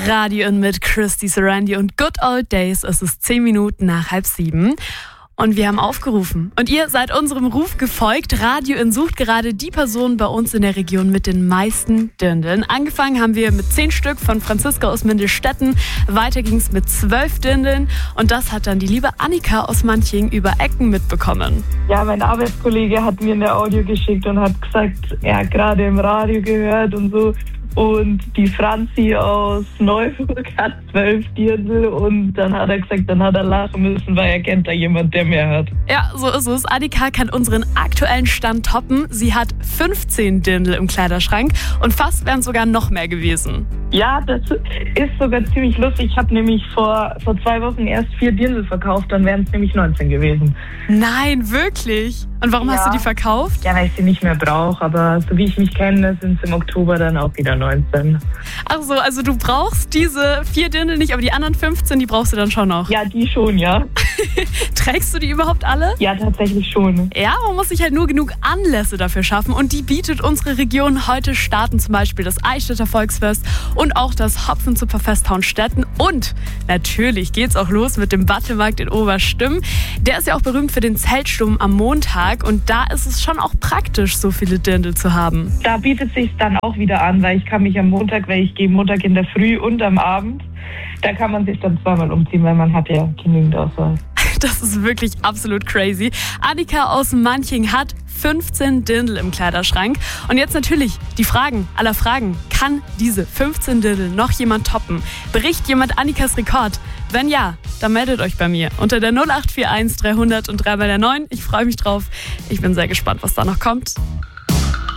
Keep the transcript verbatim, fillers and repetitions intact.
Radio in mit Christy Sarandi und Good Old Days. Es ist zehn Minuten nach halb sieben. Und wir haben aufgerufen. Und ihr seid unserem Ruf gefolgt. Radio in sucht gerade die Person bei uns in der Region mit den meisten Dirndeln. Angefangen haben wir mit zehn Stück von Franziska aus Mindelstetten. Weiter ging es mit zwölf Dirndeln. Und das hat dann die liebe Annika aus Manching über Ecken mitbekommen. Ja, mein Arbeitskollege hat mir eine Audio geschickt und hat gesagt, er hat gerade im Radio gehört und so. Und die Franzi aus Neuburg hat zwölf Dirndl und dann hat er gesagt, dann hat er lachen müssen, weil er kennt da jemand, der mehr hat. Ja, so ist es. Annika kann unseren aktuellen Stand toppen. Sie hat fünfzehn Dirndl im Kleiderschrank und fast wären es sogar noch mehr gewesen. Ja, das ist sogar ziemlich lustig. Ich habe nämlich vor, vor zwei Wochen erst vier Dirndl verkauft, dann wären es nämlich neunzehn gewesen. Nein, wirklich? Und warum Ja. hast du die verkauft? Ja, weil ich sie nicht mehr brauche, aber so wie ich mich kenne, sind es im Oktober dann auch wieder neunzehn. Ach so, also du brauchst diese vier Dirndl nicht, aber die anderen fünfzehn, die brauchst du dann schon noch. Ja, die schon, ja. Trägst du die überhaupt alle? Ja, tatsächlich schon. Ja, man muss sich halt nur genug Anlässe dafür schaffen und die bietet unsere Region. Heute starten zum Beispiel das Eichstätter Volksfest und auch das Hopfenzupferfest Hauenstetten. Und natürlich geht's auch los mit dem Battelmarkt in Oberstimm. Der ist ja auch berühmt für den Zeltsturm am Montag und da ist es schon auch praktisch, so viele Dirndl zu haben. Da bietet sich dann auch wieder an, weil ich kann mich am Montag, weil ich gehe Montag in der Früh und am Abend, da kann man sich dann zweimal umziehen, weil man hat ja genügend Auswahl. Das ist wirklich absolut crazy. Annika aus Manching hat fünfzehn Dirndl im Kleiderschrank. Und jetzt natürlich die Fragen aller Fragen. Kann diese fünfzehn Dirndl noch jemand toppen? Bricht jemand Annikas Rekord? Wenn ja, dann meldet euch bei mir unter der null acht vier eins dreihundert und drei mal der neun. Ich freue mich drauf. Ich bin sehr gespannt, was da noch kommt.